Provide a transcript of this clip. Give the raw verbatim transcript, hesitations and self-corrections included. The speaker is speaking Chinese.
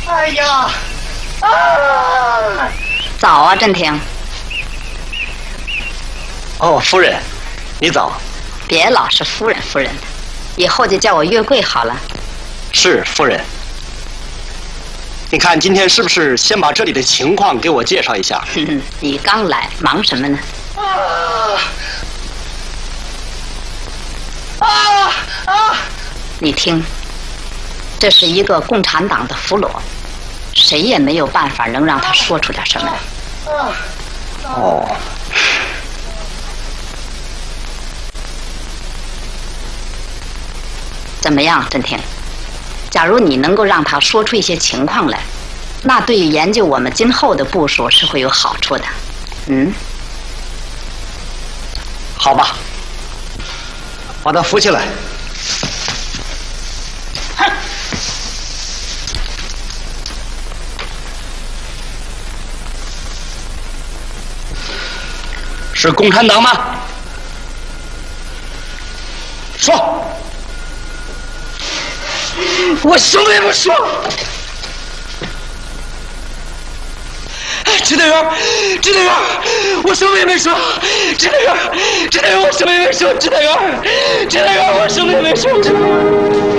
哎呀！啊！ 早啊，振廷。 哦，夫人，你早。 别老是夫人夫人的，以后就叫我月桂好了。 是夫人。你看今天是不是先把这里的情况给我介绍一下？ 哼哼，你刚来，忙什么呢？ 啊！啊啊！ 你听，这是一个共产党的俘虏，谁也没有办法能让他说出点什么来。 哦。 怎么样，振廷？假如你能够让他说出一些情况来，那对于研究我们今后的部署是会有好处的。嗯， 好吧，把他扶起来。是共产党吗？说。我什么也不说。支队员，支队员，我什么也没说。支队员，支队员，我什么也没说。支队员，支队员，我什么也没说。